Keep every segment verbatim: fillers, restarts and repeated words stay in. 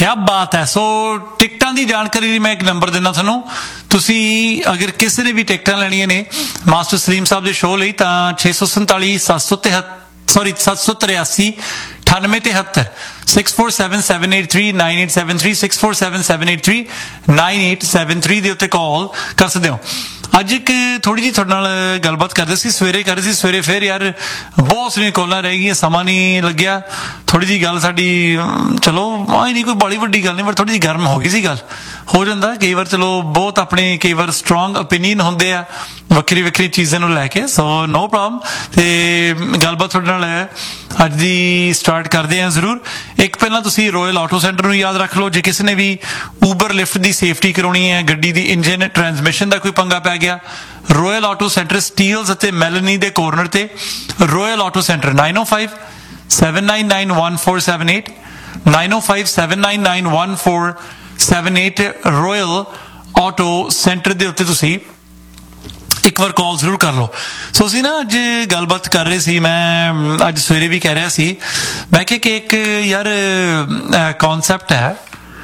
क्या बात है। सो टिकटां की जानकारी ਲਈ मैं एक नंबर देना ਤੁਹਾਨੂੰ ਤੁਸੀਂ अगर किसी ने भी टिकटां ਲੈਣੀਆਂ ਨੇ ਮਾਸਟਰ ਸਲੀਮ ਸਾਹਿਬ ਦੇ ਸ਼ੋਅ ਲਈ ਤਾਂ छे सौ संताली सत्त सौ तिहत्तर सॉरी सत्त सौ तिरासी अठानवे तिहत्तर six four seven seven eight three nine eight seven three six four seven seven eight three nine eight seven three ਦੇ ਉੱਤੇ ਕਾਲ ਕਰ ਸਕਦੇ ਹੋ। ਅੱਜ ਇੱਕ ਥੋੜੀ ਜਿਹੀ ਤੁਹਾਡੇ ਨਾਲ ਗੱਲਬਾਤ ਕਰਦੇ ਸੀ, ਸਵੇਰੇ ਕਰ ਰਹੇ ਸੀ, ਸਵੇਰੇ ਫਿਰ ਯਾਰ ਬਹੁਤ ਸਾਰੀਆਂ ਕਾਲਾਂ ਰਹਿ ਗਈਆਂ, ਸਮਾਂ ਨਹੀਂ ਲੱਗਿਆ। ਥੋੜੀ ਜਿਹੀ ਗੱਲ ਸਾਡੀ ਚਲੋ ਆਈ ਨਹੀਂ ਕੋਈ ਬੜੀ ਵੱਡੀ ਗੱਲ ਨਹੀਂ, ਪਰ ਥੋੜੀ ਜਿਹੀ ਗਰਮ ਹੋ ਗਈ ਸੀ ਗੱਲ। ਹੋ ਜਾਂਦਾ ਕਈ ਵਾਰ, ਚਲੋ ਬਹੁਤ ਆਪਣੇ ਕਈ ਵਾਰ ਸਟਰੋਂਗ ਓਪੀਨੀਅਨ ਹੁੰਦੇ ਆ ਵੱਖਰੀ ਵੱਖਰੀ ਚੀਜ਼ਾਂ ਨੂੰ ਲੈ ਕੇ, ਸੋ ਨੋ ਪ੍ਰੋਬਲਮ। ਤੇ ਗੱਲਬਾਤ ਤੁਹਾਡੇ ਨਾਲ ਅੱਜ ਦੀ ਸਟਾਰਟ ਕਰਦੇ ਹਾਂ ਜ਼ਰੂਰ। ਇੱਕ ਪਹਿਲਾਂ ਤੁਸੀਂ ਰੋਇਲ ਆਟੋ ਸੈਂਟਰ ਨੂੰ ਯਾਦ ਰੱਖ ਲਓ, ਜੇ ਕਿਸੇ ਨੇ ਵੀ ਊਬਰ ਲਿਫਟ ਦੀ ਸੇਫਟੀ ਕਰਾਉਣੀ ਹੈ, ਗੱਡੀ ਦੀ ਇੰਜਨ ਟਰਾਂਸਮਿਸ਼ਨ ਦਾ ਕੋਈ ਪੰਗਾ ਪੈ ਗਿਆ, ਰੋਇਲ ਆਟੋ ਸੈਂਟਰ ਸਟੀਲਸ ਅਤੇ ਮੈਲਨੀ ਦੇ ਕੋਰਨਰ ਤੇ ਰੋਇਲ ਆਟੋ ਸੈਂਟਰ नाइन ओ five seven nine nine one four seven eight nine ओ five seven nine nine one four seven eight royal auto centre ਦੇ ਉੱਤੇ ਤੁਸੀਂ ਇੱਕ ਵਾਰ ਕਾਲ ਜ਼ਰੂਰ ਕਰ ਲਓ। ਸੋ ਅਸੀਂ ਨਾ ਅੱਜ ਗੱਲਬਾਤ ਕਰ ਰਹੇ ਸੀ, ਮੈਂ ਅੱਜ ਸਵੇਰੇ ਵੀ ਕਹਿ ਰਿਹਾ ਸੀ, ਮੈਂ ਕਿਹਾ ਕਿ ਇੱਕ ਯਾਰ ਕਨਸੈਪਟ ਹੈ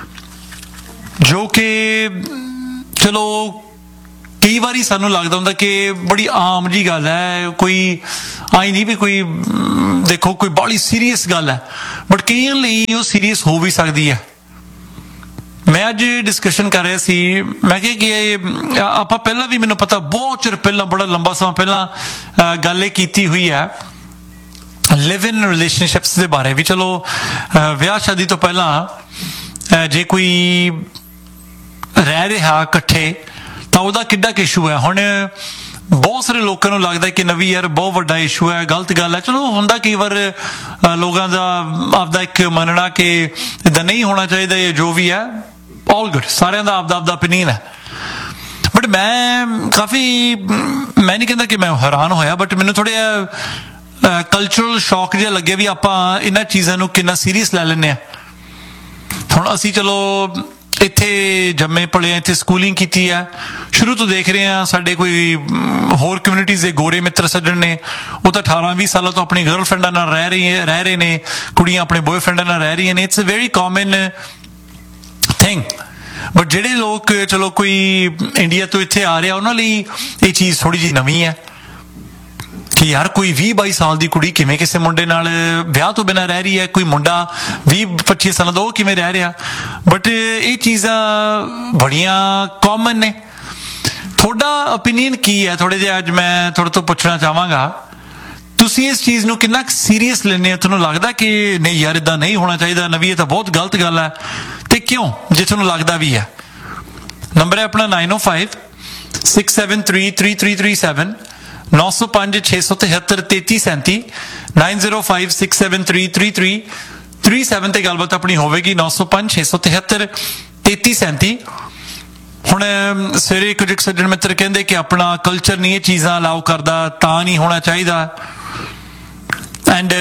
ਜੋ ਕਿ ਚਲੋ ਕਈ ਵਾਰੀ ਸਾਨੂੰ ਲੱਗਦਾ ਹੁੰਦਾ ਕਿ ਬੜੀ ਆਮ ਜੀ ਗੱਲ ਹੈ, ਕੋਈ ਆਈ ਨਹੀਂ ਵੀ ਕੋਈ ਦੇਖੋ ਕੋਈ ਬੜੀ ਸੀਰੀਅਸ ਗੱਲ ਹੈ, ਬਟ ਕਈਆਂ ਲਈ ਉਹ ਸੀਰੀਅਸ ਹੋ ਵੀ ਸਕਦੀ ਹੈ। ਮੈਂ ਅੱਜ ਡਿਸਕਸ਼ਨ ਕਰ ਰਿਹਾ ਸੀ, ਮੈਂ ਕਿਹਾ ਕਿ ਆਪਾਂ ਪਹਿਲਾਂ ਵੀ ਮੈਨੂੰ ਪਤਾ ਬਹੁਤ ਚਿਰ ਪਹਿਲਾਂ ਬੜਾ ਲੰਬਾ ਸਮਾਂ ਪਹਿਲਾਂ ਗੱਲ ਇਹ ਕੀਤੀ ਹੋਈ ਹੈ ਲਿਵ ਇਨ ਰਿਲੇਸ਼ਨਸ਼ਿਪਸ ਦੇ ਬਾਰੇ ਵੀ। ਚਲੋ ਵਿਆਹ ਸ਼ਾਦੀ ਤੋਂ ਪਹਿਲਾਂ ਜੇ ਕੋਈ ਰਹਿ ਰਿਹਾ ਇਕੱਠੇ ਤਾਂ ਉਹਦਾ ਕਿੱਡਾ ਇਸ਼ੂ ਹੈ। ਹੁਣ ਬਹੁਤ ਸਾਰੇ ਲੋਕਾਂ ਨੂੰ ਲੱਗਦਾ ਕਿ ਨਵੀਂ ਯਾਰ ਬਹੁਤ ਵੱਡਾ ਇਸ਼ੂ ਹੈ, ਗਲਤ ਗੱਲ ਹੈ। ਚਲੋ ਹੁੰਦਾ ਕਈ ਵਾਰ ਲੋਕਾਂ ਦਾ ਆਪਦਾ ਇੱਕ ਮੰਨਣਾ ਕਿ ਇੱਦਾਂ ਨਹੀਂ ਹੋਣਾ ਚਾਹੀਦਾ, ਇਹ ਜੋ ਵੀ ਹੈ ਆਲ ਗੁੱਡ, ਸਾਰਿਆਂ ਦਾ ਆਪਦਾ ਆਪਦਾ ਓਪੀਨੀਅਨ ਹੈ। ਬਟ ਮੈਂ ਕਾਫੀ ਮੈਂ ਨਹੀਂ ਕਹਿੰਦਾ ਕਿ ਮੈਂ ਹੈਰਾਨ ਹੋਇਆ, ਬਟ ਮੈਨੂੰ ਥੋੜ੍ਹਾ ਜਿਹਾ ਕਲਚਰਲ ਸ਼ੌਕ ਜਿਹਾ ਲੱਗਿਆ ਵੀ ਆਪਾਂ ਇਹਨਾਂ ਚੀਜ਼ਾਂ ਨੂੰ ਕਿੰਨਾ ਸੀਰੀਅਸ ਲੈ ਲੈਂਦੇ ਹਾਂ। ਹੁਣ ਅਸੀਂ ਚਲੋ ਇੱਥੇ ਜੰਮੇ ਪਲੇ, ਇੱਥੇ ਸਕੂਲਿੰਗ ਕੀਤੀ ਹੈ, ਸ਼ੁਰੂ ਤੋਂ ਦੇਖ ਰਹੇ ਹਾਂ ਸਾਡੇ ਕੋਈ ਹੋਰ ਕਮਿਊਨਿਟੀਜ਼ ਦੇ ਗੋਰੇ ਮਿੱਤਰ ਸੱਜਣ ਨੇ, ਉਹ ਤਾਂ ਅਠਾਰਾਂ ਵੀਹ ਸਾਲਾਂ ਤੋਂ ਆਪਣੀ ਗਰਲਫਰੈਂਡਾਂ ਨਾਲ ਰਹਿ ਰਹੀ ਰਹਿ ਰਹੇ ਨੇ, ਕੁੜੀਆਂ ਆਪਣੇ ਬॉयਫ੍ਰੈਂਡਾਂ ਨਾਲ ਰਹਿ ਰਹੀਆਂ ਨੇ। It's a very common thing. But ਜਿਹੜੇ ਲੋਕ ਚਲੋ ਕੋਈ ਇੰਡੀਆ ਤੋਂ ਇੱਥੇ ਆ ਰਿਹਾ, ਉਹਨਾਂ ਲਈ ਇਹ ਚੀਜ਼ ਥੋੜ੍ਹੀ ਜਿਹੀ ਨਵੀਂ ਹੈ ਕਿ ਯਾਰ ਕੋਈ ਵੀਹ ਬਾਈ ਸਾਲ ਦੀ ਕੁੜੀ ਕਿਵੇਂ ਕਿਸੇ ਮੁੰਡੇ ਨਾਲ ਵਿਆਹ ਤੋਂ ਬਿਨਾਂ ਰਹਿ ਰਹੀ ਹੈ, ਕੋਈ ਮੁੰਡਾ ਵੀਹ ਪੱਚੀ ਸਾਲਾਂ ਦਾ ਉਹ ਕਿਵੇਂ ਰਹਿ ਰਿਹਾ। ਬਟ ਇਹ ਚੀਜ਼ਾਂ ਬੜੀਆਂ ਕਾਮਨ ਨੇ। ਤੁਹਾਡਾ ਓਪੀਨੀਅਨ ਕੀ ਹੈ? ਥੋੜ੍ਹੇ ਜਿਹਾ ਅੱਜ ਮੈਂ ਤੁਹਾਡੇ ਤੋਂ ਪੁੱਛਣਾ ਚਾਹਾਂਗਾ, ਤੁਸੀਂ ਇਸ ਚੀਜ਼ ਨੂੰ ਕਿੰਨਾ ਸੀਰੀਅਸ ਲੈਂਦੇ ਹੋ? ਤੁਹਾਨੂੰ ਲੱਗਦਾ ਕਿ ਨਹੀਂ ਯਾਰ ਇੱਦਾਂ ਨਹੀਂ ਹੋਣਾ ਚਾਹੀਦਾ, ਨਵੀਂ ਇਹ ਤਾਂ ਬਹੁਤ ਗਲਤ ਗੱਲ ਹੈ, ਤੇ ਕਿਉਂ ਜੇ ਤੁਹਾਨੂੰ ਲੱਗਦਾ ਵੀ ਹੈ? ਨੰਬਰ ਹੈ ਆਪਣਾ नाइन ओ five six seven three three three three seven नौ सौ पांच छे सौ तिहत्तर तेती सैंती nine zero five six seven three three three three seven ਤੇ ਗੱਲਬਾਤ ਆਪਣੀ ਹੋਵੇਗੀ नौ सौ पांच छे सौ तिहत्तर तेती सैंती। ਹੁਣ ਸਵੇਰੇ ਕੁਝ ਸੱਜਣ ਮਿੱਤਰ ਕਹਿੰਦੇ ਕਿ ਆਪਣਾ ਕਲਚਰ ਨਹੀਂ ਇਹ ਚੀਜ਼ਾਂ ਅਲਾਓ ਕਰਦਾ, ਤਾਂ ਨਹੀਂ ਹੋਣਾ ਚਾਹੀਦਾ, ਐਂਡ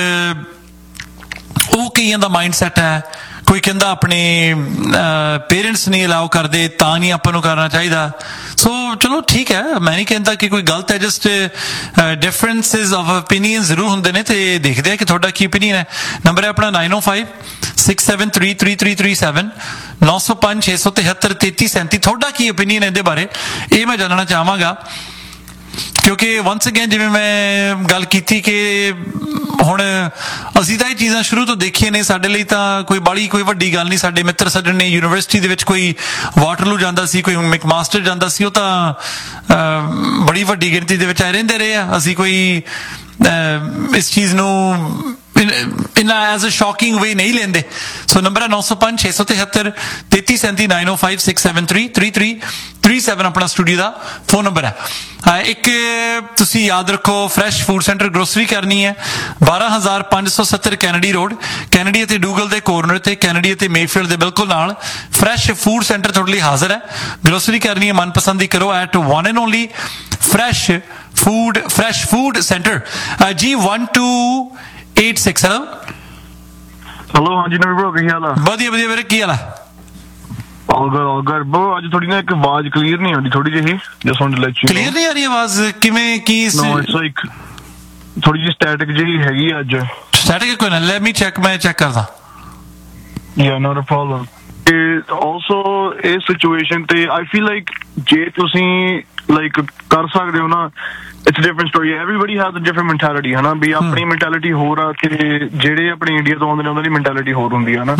ਉਹ ਕਈਆਂ ਦਾ ਮਾਈਂਡ ਸੈਟ ਹੈ। ਕੋਈ ਕਹਿੰਦਾ ਆਪਣੇ ਪੇਰੈਂਟਸ ਨਹੀਂ ਅਲਾਓ ਕਰਦੇ ਤਾਂ ਨਹੀਂ ਆਪਾਂ ਨੂੰ ਕਰਨਾ ਚਾਹੀਦਾ। ਸੋ ਚਲੋ ਠੀਕ ਹੈ, ਮੈਂ ਨਹੀਂ ਕਹਿੰਦਾ ਕਿ ਕੋਈ ਗਲਤ ਹੈ, ਜਸਟ ਡਿਫਰੈਂਸਿਸ ਆਫ ਓਪੀਨੀਅਨ ਜ਼ਰੂਰ ਹੁੰਦੇ ਨੇ, ਤੇ ਦੇਖਦੇ ਆ ਕਿ ਤੁਹਾਡਾ ਕੀ ਓਪੀਨੀਅਨ ਹੈ। ਨੰਬਰ ਹੈ ਆਪਣਾ नाइन ओ five six seven three three three three seven नौ सौ पांच छे सौ तिहत्तर तेती सैंती। ਤੁਹਾਡਾ ਕੀ ਓਪੀਨੀਅਨ ਇਹਦੇ ਬਾਰੇ, ਇਹ ਮੈਂ ਜਾਣਨਾ ਚਾਹਾਂਗਾ, ਕਿਉਂਕਿ ਵੰਸ ਅਗੇਨ ਜਿਵੇਂ ਮੈਂ ਗੱਲ ਕੀਤੀ ਕਿ ਹੁਣ ਅਸੀਂ ਤਾਂ ਇਹ ਚੀਜ਼ਾਂ ਸ਼ੁਰੂ ਤੋਂ ਦੇਖੀਆਂ ਨੇ, ਸਾਡੇ ਲਈ ਤਾਂ ਕੋਈ ਬਾਹਲੀ ਕੋਈ ਵੱਡੀ ਗੱਲ ਨਹੀਂ। ਸਾਡੇ ਮਿੱਤਰ ਸੱਜਣ ਨੇ ਯੂਨੀਵਰਸਿਟੀ ਦੇ ਵਿੱਚ ਕੋਈ ਵਾਟਰਲੂ ਜਾਂਦਾ ਸੀ, ਕੋਈ ਮੈਕਮਾਸਟਰ ਜਾਂਦਾ ਸੀ, ਉਹ ਤਾਂ ਬੜੀ ਵੱਡੀ ਗਿਣਤੀ ਦੇ ਵਿੱਚ ਆਏ ਰਹਿੰਦੇ ਰਹੇ ਆ। ਅਸੀਂ ਕੋਈ ਇਸ ਚੀਜ਼ ਨੂੰ ਇੰਨਾ ਐਜ਼ ਅ ਸ਼ੌਕਿੰਗ ਵੇ ਨਹੀਂ ਲੈਂਦੇ। ਸੋ ਨੰਬਰ ਹੈ नौ सौ पांच छे सौ तिहत्तर तेती सैंती नाइन ओ five six seven three three three three seven ਆਪਣਾ ਸਟੂਡੀਓ ਦਾ ਫੋਨ ਨੰਬਰ ਹੈ। ਇੱਕ ਤੁਸੀਂ ਯਾਦ ਰੱਖੋ, ਫਰੈਸ਼ ਫੂਡ ਸੈਂਟਰ ਗਰੋਸਰੀ ਕਰਨੀ ਹੈ, ਬਾਰਾਂ ਹਜ਼ਾਰ ਪੰਜ ਸੌ ਸੱਤਰ ਕੈਨੇਡੀ ਰੋਡ, ਕੈਨੇਡੀ ਅਤੇ ਡੂਗਲ ਦੇ ਕੋਰਨਰ ਤੇ, ਕੈਨੇਡੀ ਅਤੇ ਮੇਫੀਲਡ ਦੇ ਬਿਲਕੁਲ ਨਾਲ ਫਰੈਸ਼ ਫੂਡ ਸੈਂਟਰ ਤੁਹਾਡੇ ਲਈ ਹਾਜ਼ਰ ਹੈ। ਗਰੋਸਰੀ ਕਰਨੀ ਹੈ, ਮਨਪਸੰਦ ਦੀ ਕਰੋ at one and only fresh food fresh food centre ਜੀ one two eight six. Hello hello ਹਾਂਜੀ ਨਵੀਂ ਬ్రో, ਕੀ ਹਾਲ ਆ? ਵਧੀਆ ਵਧੀਆ ਵੀਰੇ, ਕੀ ਹਾਲ ਆ? All good all good bro. ਅੱਜ ਥੋੜੀ ਨਾ ਇੱਕ ਆਵਾਜ਼ ਕਲੀਅਰ ਨਹੀਂ ਆਉਂਦੀ, ਥੋੜੀ ਜਿਹੀ just want to let you know. Clear ਨਹੀਂ ਆ ਰਹੀ ਆਵਾਜ਼? ਕਿਵੇਂ ਕੀ? ਨੋ ਇਟਸ ਲਾਈਕ ਥੋੜੀ ਜਿਹੀ ਸਟੈਟਿਕ ਜਿਹੀ ਹੈਗੀ ਅੱਜ। ਸਟੈਟਿਕ ਕੋਈ ਨਾ, ਲੈਟ ਮੀ ਚੈੱਕ, ਮੈਂ ਚੈੱਕ ਕਰਦਾ। ਯਾ ਨੋਟ ਅ ਪ੍ਰੋਬਲਮ। ਤੇ ਆਲਸੋ ਇਸ ਸਿਚੁਏਸ਼ਨ ਤੇ ਆਈ ਫੀਲ ਲਾਈਕ ਜੇ ਤੁਸੀਂ ਲਾਈਕ ਕਰ ਸਕਦੇ ਹੋ ਨਾ, it's different story. Everybody has a different mentality ਹੈ ਨਾ, ਵੀ ਆਪਣੀ ਮੈਂਟੈਲਿਟੀ ਹੋਰ ਆ ਤੇ ਜਿਹੜੇ ਆਪਣੇ ਇੰਡੀਆ ਤੋਂ ਆਉਂਦੇ ਨੇ ਉਹਨਾਂ ਦੀ ਮੈਂਟੈਲਿਟੀ ਹੋਰ ਹੁੰਦੀ ਹੈ ਨਾ।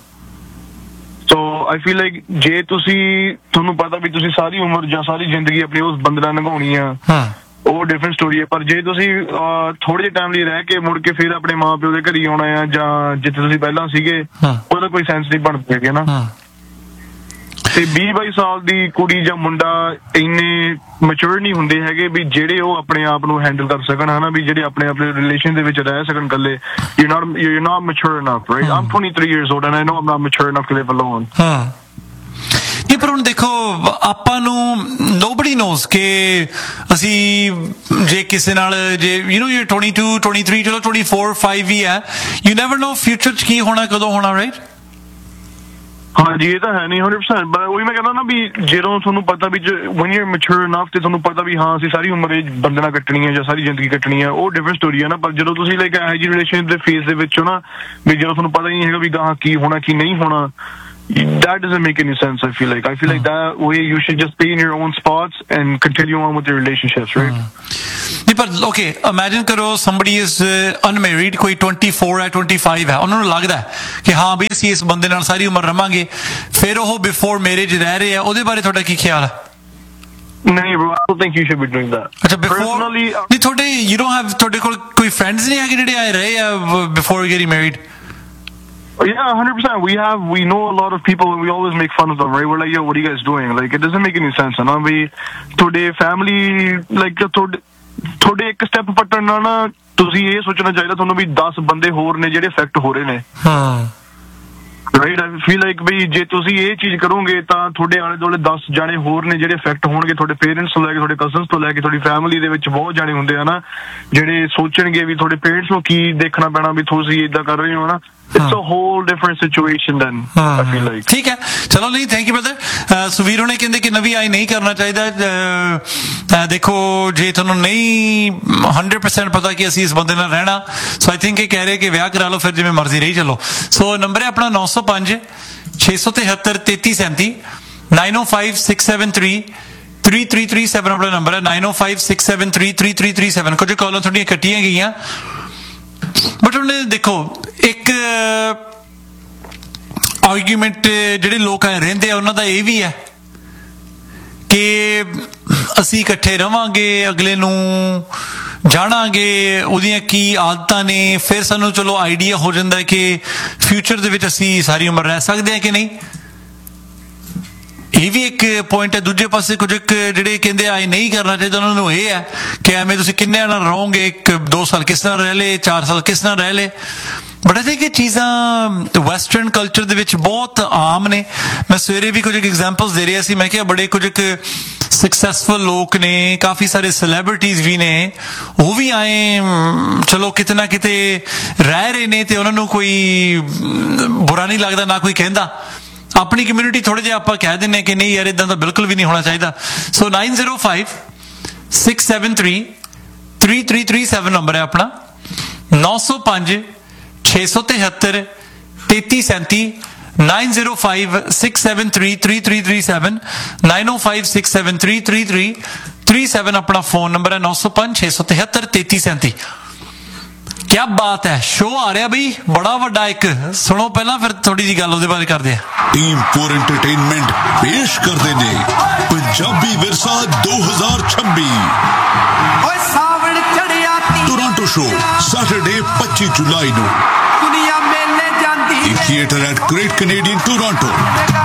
ਸੋ ਆਈ ਫੀਲ ਲਾਈਕ ਜੇ ਤੁਸੀਂ ਤੁਹਾਨੂੰ ਪਤਾ ਵੀ ਤੁਸੀਂ ਸਾਰੀ ਉਮਰ ਜਾਂ ਸਾਰੀ ਜ਼ਿੰਦਗੀ ਆਪਣੀ ਉਸ ਬੰਦੇ ਨਾਲ ਲੰਘਾਉਣੀ ਆ, ਉਹ ਡਿਫਰੈਂਟ ਸਟੋਰੀ ਹੈ। ਪਰ ਜੇ ਤੁਸੀਂ ਥੋੜੇ ਜਿਹੇ ਟਾਈਮ ਲਈ ਰਹਿ ਕੇ ਮੁੜ ਕੇ ਫਿਰ ਆਪਣੇ ਮਾਂ ਪਿਓ ਦੇ ਘਰ ਹੀ ਆਉਣਾ ਆ ਜਾਂ ਜਿੱਥੇ ਤੁਸੀਂ ਪਹਿਲਾਂ ਸੀਗੇ, ਉਹਦਾ ਕੋਈ ਸੈਂਸ ਨਹੀਂ ਬਣ ਪਏਗਾ ਨਾ। ਤੇ ਵੀਹ ਬਾਈ ਸਾਲ ਦੀ ਕੁੜੀ ਜਾਂ ਮੁੰਡਾ ਇੰਨੇ ਮੈਚੁਰ ਨਹੀਂ ਹੁੰਦੇ ਹੈਗੇ ਵੀ ਜਿਹੜੇ ਉਹ ਆਪਣੇ ਆਪ ਨੂੰ ਹੈਂਡਲ ਕਰ ਸਕਣ, ਹਨਾ, ਵੀ ਜਿਹੜੇ ਆਪਣੇ ਆਪਣੇ ਰਿਲੇਸ਼ਨ ਦੇ ਵਿੱਚ ਰਹਿ ਸਕਣ ਇਕੱਲੇ। You not you not mature enough, right? Aam twenty-three years old and I know I'm not mature enough to live alone. ਨਹੀਂ, ਪਰ ਹੁਣ ਦੇਖੋ ਆਪਾਂ ਨੂੰ nobody knows ਕਿ ਅਸੀਂ ਜੇ ਕਿਸੇ ਨਾਲ ਜੇ you know you twenty-two twenty-three ਚਲੋ twenty-four five ਵੀ ਹੈ, ਯੂ ਨੈਵਰ ਨੋ ਫਿਊਚਰ 'ਚ ਕੀ ਹੋਣਾ, ਕਦੋਂ ਹੋਣਾ, ਰਾਈਟ? ਹਾਂਜੀ, ਇਹ ਤਾਂ ਹੈ ਨਹੀਂ hundred percent। ਪਰ ਉਹੀ ਮੈਂ ਕਹਿੰਦਾ ਨਾ ਵੀ ਜਦੋਂ ਤੁਹਾਨੂੰ ਪਤਾ ਵੀ when you're mature enough ਤੇ ਤੁਹਾਨੂੰ ਪਤਾ ਵੀ ਹਾਂ ਅਸੀਂ ਸਾਰੀ ਉਮਰ ਇਹ ਬੰਦੇ ਨਾਲ ਕੱਟਣੀ ਹੈ ਜਾਂ ਸਾਰੀ ਜ਼ਿੰਦਗੀ ਕੱਟਣੀ ਹੈ, ਉਹ ਡਿਫਰੈਂਟ ਸਟੋਰੀ ਹੈ ਨਾ। ਪਰ ਜਦੋਂ ਤੁਸੀਂ ਲਾਈਕ ਇਹੋ ਜਿਹੀ ਰਿਲੇਸ਼ਨ ਦੇ ਫੇਸ ਦੇ ਵਿੱਚ ਹੋ ਨਾ, ਵੀ ਜਦੋਂ ਤੁਹਾਨੂੰ ਪਤਾ ਹੀ ਨਹੀਂ ਹੈਗਾ ਵੀ ਗਾਹਾਂ ਕੀ ਹੋਣਾ ਕੀ ਨਹੀਂ ਹੋਣਾ, that doesn't make any sense. I feel like I feel like that way you should just stay in your own spots and continue on with your relationships, right? ਨਹੀਂ, ਪਰ okay, imagine ਕਰੋ somebody is uh, unmarried, ਕੋਈ twenty-four ਹੈ twenty-five ਹੈ, ਉਹਨਾਂ ਨੂੰ ਲੱਗਦਾ ਕਿ ਹਾਂ ਵੀ ਅਸੀਂ ਇਸ ਬੰਦੇ ਨਾਲ ਸਾਰੀ ਉਮਰ ਰਵਾਂਗੇ, ਫਿਰ ਉਹ ਬਿਫੋਰ ਮੈਰਿਜ ਰਹਿ ਰਹੇ ਆ, ਉਹਦੇ ਬਾਰੇ ਤੁਹਾਡਾ ਕੀ ਖਿਆਲ ਹੈ? ਨਹੀਂ bro, I don't think you should be doing that. ਅੱਛਾ, ਬਿਫੋਰ ਨਹੀਂ ਤੁਹਾਡੇ you don't have ਤੁਹਾਡੇ ਕੋਲ ਕੋਈ ਫਰੈਂਡਸ ਨਹੀਂ ਹੈਗੇ ਜਿਹੜੇ ਆਏ ਰਹੇ ਆ before getting married? Yeah, one hundred percent. We have, we know a lot of people and we always make fun of them, right? We're like, yo, what are you guys doing? Like, it doesn't make any sense, you know? We, today family, like, ਤੁਹਾਡੇ ਇੱਕ step ਪੱਟਣ ਨਾਲ ਨਾ ਤੁਸੀਂ ਇਹ ਸੋਚਣਾ ਚਾਹੀਦਾ ਤੁਹਾਨੂੰ ਵੀ ਦਸ ਬੰਦੇ ਹੋਰ ਨੇ ਜਿਹੜੇ ਇਫੈਕਟ ਹੋ ਰਹੇ ਨੇ। ਹਾਂ, ਰਾਈਟ? ਆਈ ਫੀਲ ਲਾਈਕ ਵੀ ਜੇ ਤੁਸੀਂ ਇਹ ਚੀਜ਼ ਕਰੋਗੇ ਤਾਂ ਤੁਹਾਡੇ ਆਲੇ ਦੁਆਲੇ ਦਸ ਜਾਣੇ ਹੋਰ ਨੇ ਜਿਹੜੇ ਇਫੈਕਟ ਹੋਣਗੇ, ਤੁਹਾਡੇ ਪੇਰੈਂਟਸ ਤੋਂ ਲੈ ਕੇ ਤੁਹਾਡੇ ਕਜ਼ਨਸ ਤੋਂ ਲੈ ਕੇ ਤੁਹਾਡੀ ਫੈਮਿਲੀ ਦੇ ਵਿੱਚ ਬਹੁਤ ਜਾਣੇ ਹੁੰਦੇ ਆ ਨਾ ਜਿਹੜੇ ਸੋਚਣਗੇ ਵੀ ਤੁਹਾਡੇ ਪੇਰੈਂਟਸ ਨੂੰ ਕੀ ਦੇਖਣਾ ਪੈਣਾ ਵੀ ਤੁਸੀਂ ਏਦਾਂ ਕਰ ਰਹੇ ਹੋ ਨਾ। It's a whole different situation then, I feel like. ਠੀਕ ਹੈ, ਚਲੋ। ਨਹੀਂ, ਥੈਂਕ ਯੂ ਬ੍ਰਦਰ। ਸੁਵੀਰ ਹੋਣੇ ਕਹਿੰਦੇ ਕਿ ਨਵੀਂ ਆਈ ਨਹੀਂ ਕਰਨਾ ਚਾਹੀਦਾ। ਦੇਖੋ, ਜੇ ਤੁਹਾਨੂੰ ਨਹੀਂ hundred percent ਪਤਾ ਕਿ ਅਸੀਂ ਇਸ ਬੰਦੇ ਨਾਲ ਰਹਿਣਾ, ਸੋ ਆਈ ਥਿੰਕ ਇਹ ਕਹਿ ਰਹੇ ਕਿ ਵਿਆਹ ਕਰਾ ਲਓ, ਫਿਰ ਜਿਵੇਂ ਮਰਜ਼ੀ ਰਹੀ ਚਲੋ। ਸੋ ਨੰਬਰ ਹੈ ਆਪਣਾ ਨੌ ਸੌ ਪੰਜ ਛੇ ਸੌ ਤਿਹੱਤਰ ਤੇਤੀ ਸੈਂਤੀ nine oh five six seven three three three three seven ਆਪਣਾ ਨੰਬਰ ਹੈ nine oh five six seven three three three three seven। ਕੁਝ ਕਾਲਾਂ ਤੁਹਾਡੀਆਂ ਕੱਟੀਆਂ ਗਈਆਂ, ਬਟ ਹੁਣ ਦੇਖੋ ਇੱਕ ਆਰਗੂਮੈਂਟ ਜਿਹੜੇ ਲੋਕ ਰਹਿੰਦੇ ਆ ਉਹਨਾਂ ਦਾ ਇਹ ਵੀ ਹੈ ਕਿ ਅਸੀਂ ਇਕੱਠੇ ਰਵਾਂਗੇ, ਅਗਲੇ ਨੂੰ ਜਾਣਾਂਗੇ, ਉਹਦੀਆਂ ਕੀ ਆਦਤਾਂ ਨੇ, ਫਿਰ ਸਾਨੂੰ ਚਲੋ ਆਈਡੀਆ ਹੋ ਜਾਂਦਾ ਕਿ ਫਿਊਚਰ ਦੇ ਵਿੱਚ ਅਸੀਂ ਸਾਰੀ ਉਮਰ ਰਹਿ ਸਕਦੇ ਹਾਂ ਕਿ ਨਹੀਂ। ਇਹ ਵੀ ਇੱਕ ਪੁਆਇੰਟ ਹੈ। ਦੂਜੇ ਪਾਸੇ ਕੁਝ ਜਿਹੜੇ ਕਹਿੰਦੇ ਆ ਇਹ ਨਹੀਂ ਕਰਨਾ ਚਾਹੀਦਾ, ਉਹਨਾਂ ਨੂੰ ਇਹ ਹੈ ਕਿ ਐਵੇਂ ਤੁਸੀਂ ਕਿੰਨਿਆਂ ਨਾਲ ਰਹੋਗੇ, ਇੱਕ ਦੋ ਸਾਲ ਕਿਸ ਨਾਲ ਰਹਿ ਲਏ, ਚਾਰ ਸਾਲ ਕਿਸ ਨਾਲ ਰਹਿ ਲਏ। ਬਟ ਆਈ ਥਿੰਕ ਇਹ ਚੀਜ਼ਾਂ ਵੈਸਟਰਨ ਕਲਚਰ ਦੇ ਵਿੱਚ ਬਹੁਤ ਆਮ ਨੇ। ਮੈਂ ਸਵੇਰੇ ਵੀ ਕੁਝ ਐਗਜ਼ਾਮਪਲਸ ਦੇ ਰਿਹਾ ਸੀ, ਮੈਂ ਕਿਹਾ ਬੜੇ ਕੁਝ ਸਕਸੈਸਫੁਲ ਲੋਕ ਨੇ, ਕਾਫੀ ਸਾਰੇ ਸੈਲੈਬਰਿਟੀਜ਼ ਵੀ ਨੇ, ਉਹ ਵੀ ਆਏ ਚਲੋ ਕਿਤੇ ਨਾ ਕਿਤੇ ਰਹਿ ਰਹੇ ਨੇ ਤੇ ਉਹਨਾਂ ਨੂੰ ਕੋਈ ਬੁਰਾ ਨਹੀਂ ਲੱਗਦਾ, ਨਾ ਕੋਈ ਕਹਿੰਦਾ। ਆਪਣੀ ਕਮਿਊਨਿਟੀ ਥੋੜੇ ਜਿਹਾ ਆਪਾਂ ਕਹਿ ਦਿੰਦੇ ਕਿ ਨਹੀਂ ਯਾਰ ਇਦਾਂ ਦਾ ਬਿਲਕੁਲ ਵੀ ਨਹੀਂ ਹੋਣਾ ਚਾਹੀਦਾ। ਸੋ nine oh five six seven three three three three seven number ਹੈ ਆਪਣਾ, ਨੌ ਸੌ ਪੰਜ ਛੇ ਸੌ ਤਿਹੱਤਰ ਤੇਤੀ ਸੈਂਤੀ nine oh five six seven three three three three seven nine oh five six seven three three three three seven ਆਪਣਾ ਫੋਨ ਨੰਬਰ ਹੈ ਨੌ ਸੌ ਪੰਜ ਛੇ ਸੌ ਤਿਹੱਤਰ ਤੇਤੀ ਸੈਂਤੀ। ਕਿਆ ਬਾਤ ਹੈ, ਸ਼ੋਅ ਆ ਰਿਹਾ ਬਈ ਬੜਾ ਵੱਡਾ ਇੱਕ, ਸੁਣੋ ਪਹਿਲਾਂ ਫਿਰ ਥੋੜੀ ਜਿਹੀ ਗੱਲ ਉਹਦੇ ਬਾਰੇ ਕਰਦੇ ਆ। ਟੀਮ ਫੋਰ ਐਂਟਰਟੇਨਮੈਂਟ ਪੇਸ਼ ਕਰਦੇ ਨੇ ਪੰਜਾਬੀ ਵਿਰਸਾ ਦੋ ਹਜ਼ਾਰ ਛੱਬੀ ਓਏ ਸਾਵਣ ਚੜਿਆ ਟੋਰਾਂਟੋ ਸ਼ੋਅ ਸੈਟਰਡੇ ਪੱਚੀ ਜੁਲਾਈ ਨੂੰ ਦੁਨੀਆ ਮੇਲੇ ਜਾਂਦੀ theatre at great Canadian Toronto.